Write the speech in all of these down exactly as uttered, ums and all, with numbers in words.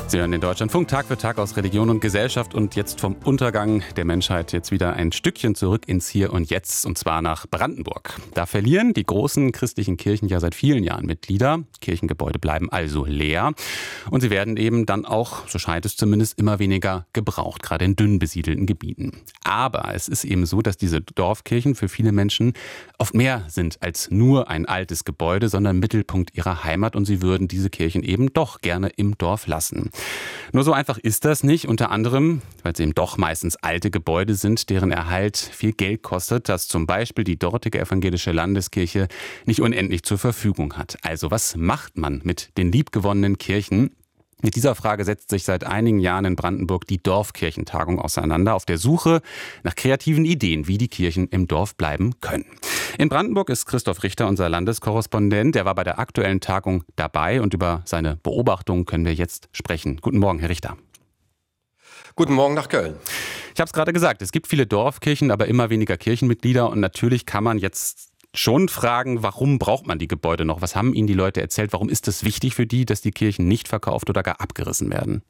Sie hören den Deutschlandfunk Tag für Tag aus Religion und Gesellschaft und jetzt vom Untergang der Menschheit jetzt wieder ein Stückchen zurück ins Hier und Jetzt, und zwar nach Brandenburg. Da verlieren die großen christlichen Kirchen ja seit vielen Jahren Mitglieder. Kirchengebäude bleiben also leer und sie werden eben dann auch, so scheint es zumindest, immer weniger gebraucht, gerade in dünn besiedelten Gebieten. Aber es ist eben so, dass diese Dorfkirchen für viele Menschen oft mehr sind als nur ein altes Gebäude, sondern Mittelpunkt ihrer Heimat, und sie würden diese Kirchen eben doch gerne im Dorf lassen. Nur so einfach ist das nicht, unter anderem, weil es eben doch meistens alte Gebäude sind, deren Erhalt viel Geld kostet, das zum Beispiel die dortige evangelische Landeskirche nicht unendlich zur Verfügung hat. Also was macht man mit den liebgewonnenen Kirchen? Mit dieser Frage setzt sich seit einigen Jahren in Brandenburg die Dorfkirchentagung auseinander, auf der Suche nach kreativen Ideen, wie die Kirchen im Dorf bleiben können. In Brandenburg ist Christoph Richter unser Landeskorrespondent. Er war bei der aktuellen Tagung dabei und über seine Beobachtungen können wir jetzt sprechen. Guten Morgen, Herr Richter. Guten Morgen nach Köln. Ich habe es gerade gesagt, es gibt viele Dorfkirchen, aber immer weniger Kirchenmitglieder, und natürlich kann man jetzt schon fragen, warum braucht man die Gebäude noch? Was haben Ihnen die Leute erzählt? Warum ist es wichtig für die, dass die Kirchen nicht verkauft oder gar abgerissen werden?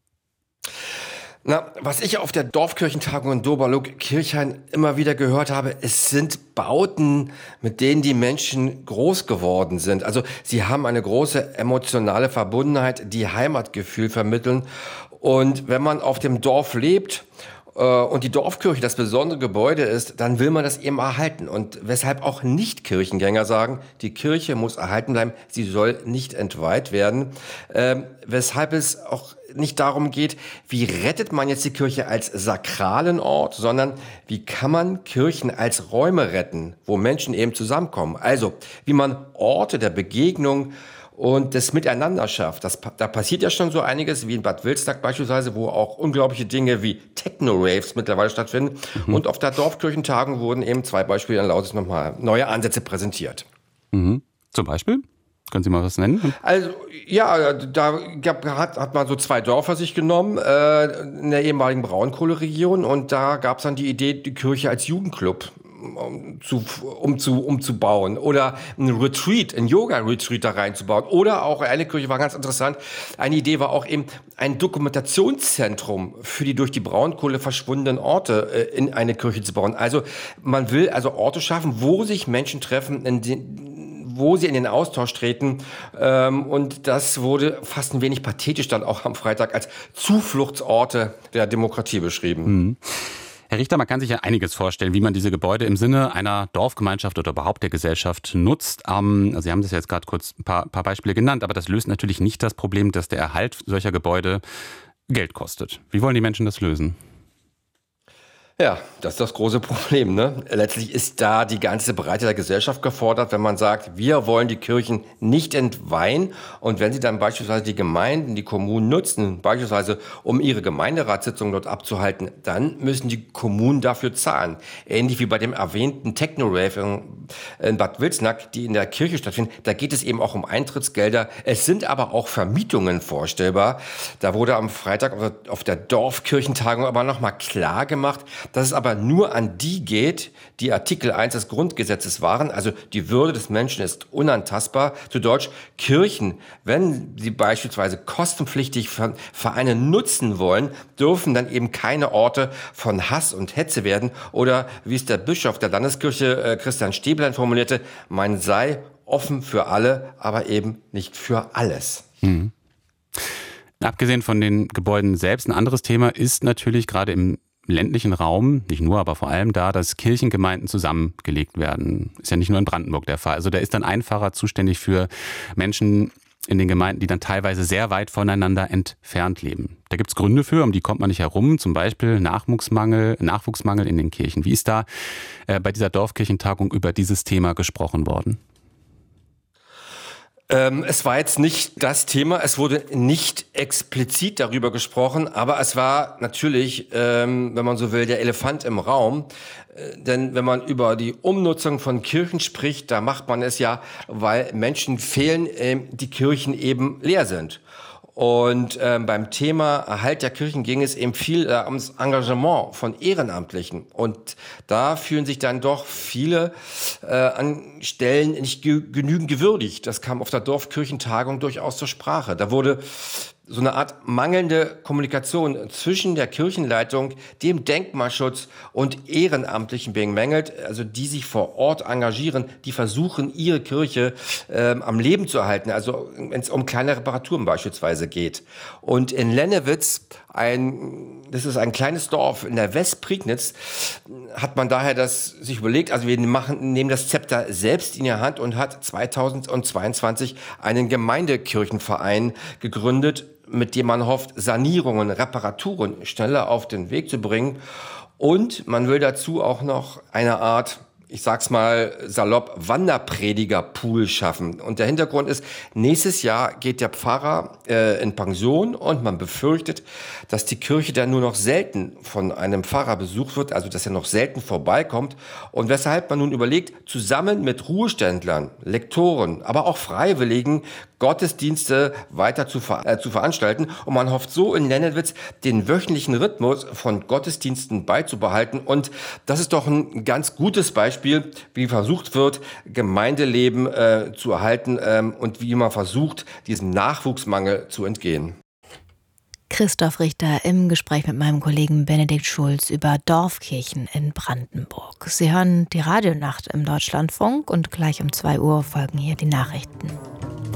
Na, was ich auf der Dorfkirchentagung in Doberlug-Kirchhain immer wieder gehört habe, es sind Bauten, mit denen die Menschen groß geworden sind. Also sie haben eine große emotionale Verbundenheit, die Heimatgefühl vermitteln. Und wenn man auf dem Dorf lebt und die Dorfkirche das besondere Gebäude ist, dann will man das eben erhalten. Und weshalb auch Nicht-Kirchengänger sagen, die Kirche muss erhalten bleiben, sie soll nicht entweiht werden. Ähm, weshalb es auch nicht darum geht, wie rettet man jetzt die Kirche als sakralen Ort, sondern wie kann man Kirchen als Räume retten, wo Menschen eben zusammenkommen. Also wie man Orte der Begegnung und das Miteinander schafft. Das, da passiert ja schon so einiges, wie in Bad Wilsnack beispielsweise, wo auch unglaubliche Dinge wie Techno-Raves mittlerweile stattfinden. Mhm. Und auf der Dorfkirchentagung wurden eben zwei Beispiele in Lausitz nochmal neue Ansätze präsentiert. Mhm. Zum Beispiel? Können Sie mal was nennen? Also, ja, da gab, hat, hat man so zwei Dörfer sich genommen, äh, in der ehemaligen Braunkohleregion, und da gab es dann die Idee, die Kirche als Jugendclub Um zu, um zu, umzubauen oder ein Retreat, ein Yoga-Retreat da reinzubauen. Oder auch, eine Kirche war ganz interessant, eine Idee war auch eben ein Dokumentationszentrum für die durch die Braunkohle verschwundenen Orte äh, in eine Kirche zu bauen. Also man will also Orte schaffen, wo sich Menschen treffen, in den, wo sie in den Austausch treten. Ähm, und das wurde fast ein wenig pathetisch dann auch am Freitag als Zufluchtsorte der Demokratie beschrieben. Mhm. Herr Richter, man kann sich ja einiges vorstellen, wie man diese Gebäude im Sinne einer Dorfgemeinschaft oder überhaupt der Gesellschaft nutzt. Ähm, also Sie haben das ja jetzt gerade kurz ein paar, paar Beispiele genannt, aber das löst natürlich nicht das Problem, dass der Erhalt solcher Gebäude Geld kostet. Wie wollen die Menschen das lösen? Ja, das ist das große Problem, ne? Letztlich ist da die ganze Breite der Gesellschaft gefordert, wenn man sagt, wir wollen die Kirchen nicht entweihen. Und wenn sie dann beispielsweise die Gemeinden, die Kommunen nutzen, beispielsweise um ihre Gemeinderatssitzungen dort abzuhalten, dann müssen die Kommunen dafür zahlen. Ähnlich wie bei dem erwähnten Techno-Rave in Bad Wilsnack, die in der Kirche stattfinden. Da geht es eben auch um Eintrittsgelder. Es sind aber auch Vermietungen vorstellbar. Da wurde am Freitag auf der Dorfkirchentagung aber nochmal klar gemacht, dass es aber nur an die geht, die Artikel eins des Grundgesetzes wahren. Also die Würde des Menschen ist unantastbar. Zu Deutsch, Kirchen, wenn sie beispielsweise kostenpflichtig von Vereine nutzen wollen, dürfen dann eben keine Orte von Hass und Hetze werden. Oder wie es der Bischof der Landeskirche äh, Christian Stäblein formulierte, man sei offen für alle, aber eben nicht für alles. Mhm. Abgesehen von den Gebäuden selbst, ein anderes Thema ist natürlich gerade im ländlichen Raum, nicht nur, aber vor allem da, dass Kirchengemeinden zusammengelegt werden. Ist ja nicht nur in Brandenburg der Fall. Also da ist dann ein Pfarrer zuständig für Menschen in den Gemeinden, die dann teilweise sehr weit voneinander entfernt leben. Da gibt es Gründe für, um die kommt man nicht herum, zum Beispiel Nachwuchsmangel, Nachwuchsmangel in den Kirchen. Wie ist da äh, bei dieser Dorfkirchentagung über dieses Thema gesprochen worden? Ähm, es war jetzt nicht das Thema, es wurde nicht explizit darüber gesprochen, aber es war natürlich, ähm, wenn man so will, der Elefant im Raum. Äh, denn wenn man über die Umnutzung von Kirchen spricht, da macht man es ja, weil Menschen fehlen, äh, die Kirchen eben leer sind. Und ähm, beim Thema Erhalt der Kirchen ging es eben viel äh, ums Engagement von Ehrenamtlichen. Und da fühlen sich dann doch viele äh, an Stellen nicht ge- genügend gewürdigt. Das kam auf der Dorfkirchentagung durchaus zur Sprache. Da wurde so eine Art mangelnde Kommunikation zwischen der Kirchenleitung, dem Denkmalschutz und Ehrenamtlichen bemängelt, also die sich vor Ort engagieren, die versuchen, ihre Kirche ähm, am Leben zu erhalten, also wenn es um kleine Reparaturen beispielsweise geht. Und in Lennewitz, ein, das ist ein kleines Dorf in der Westprignitz, hat man daher das sich überlegt, also wir machen, nehmen das Zepter selbst in die Hand und hat zweitausendzweiundzwanzig einen Gemeindekirchenverein gegründet, mit dem man hofft, Sanierungen, Reparaturen schneller auf den Weg zu bringen. Und man will dazu auch noch eine Art, ich sag's mal salopp, Wanderpredigerpool schaffen. Und der Hintergrund ist, nächstes Jahr geht der Pfarrer äh, in Pension und man befürchtet, dass die Kirche dann nur noch selten von einem Pfarrer besucht wird, also dass er noch selten vorbeikommt. Und weshalb man nun überlegt, zusammen mit Ruheständlern, Lektoren, aber auch Freiwilligen Gottesdienste weiter zu, ver äh, zu veranstalten. Und man hofft so in Lennewitz den wöchentlichen Rhythmus von Gottesdiensten beizubehalten. Und das ist doch ein ganz gutes Beispiel, wie versucht wird, Gemeindeleben äh, zu erhalten ähm, und wie man versucht, diesem Nachwuchsmangel zu entgehen. Christoph Richter im Gespräch mit meinem Kollegen Benedikt Schulz über Dorfkirchen in Brandenburg. Sie hören die Radionacht im Deutschlandfunk und gleich um zwei Uhr folgen hier die Nachrichten.